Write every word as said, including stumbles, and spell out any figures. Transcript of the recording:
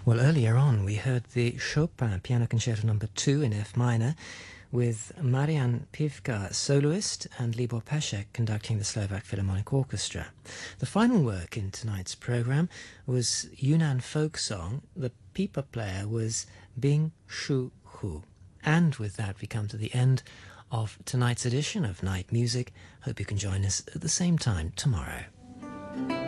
Well, earlier on we heard the Chopin Piano Concerto Number two in F minor with Marian Pivka, soloist, and Libor Pesek conducting the Slovak Philharmonic Orchestra. The final work in tonight's program was Yunnan folk song. The pipa player was Bing Shu Hu. And with that we come to the end of tonight's edition of Night Music. Hope you can join us at the same time tomorrow.